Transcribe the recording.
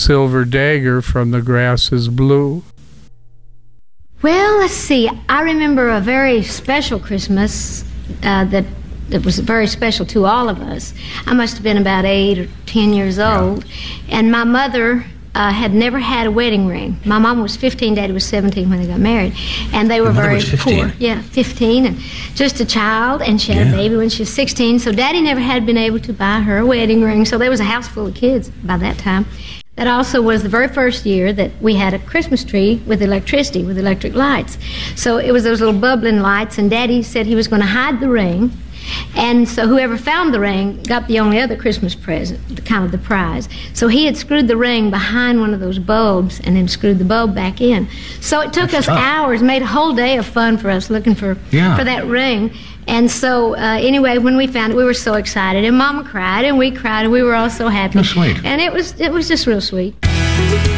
silver dagger from The Grass is Blue? Well, let's see. I remember a very special Christmas that was very special to all of us. I must have been about 8 or 10 years old, and my mother had never had a wedding ring. My mom was 15, Daddy was 17 when they got married, and they were very poor. Yeah, 15, and just a child, and she had a baby when she was 16, so Daddy never had been able to buy her a wedding ring, so there was a house full of kids by that time. That also was the very first year that we had a Christmas tree with electricity, with electric lights. So it was those little bubbling lights, and Daddy said he was going to hide the ring. And so whoever found the ring got the only other Christmas present, kind of the prize. So he had screwed the ring behind one of those bulbs and then screwed the bulb back in. So it took us hours, made a whole day of fun for us looking for that ring. And so anyway, when we found it, we were so excited. And Mama cried, and we cried, and we were all so happy. That's sweet. And it was just real sweet.